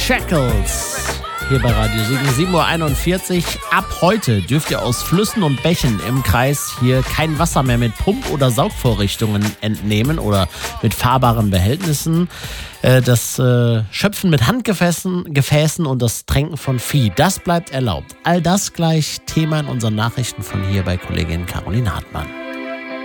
Shackles. Hier bei Radio Siegen, 7.41 Uhr. Ab heute dürft ihr aus Flüssen und Bächen im Kreis hier kein Wasser mehr mit Pump- oder Saugvorrichtungen entnehmen oder mit fahrbaren Behältnissen. Das Schöpfen mit Handgefäßen und das Tränken von Vieh, das bleibt erlaubt. All das gleich Thema in unseren Nachrichten von hier bei Kollegin Caroline Hartmann.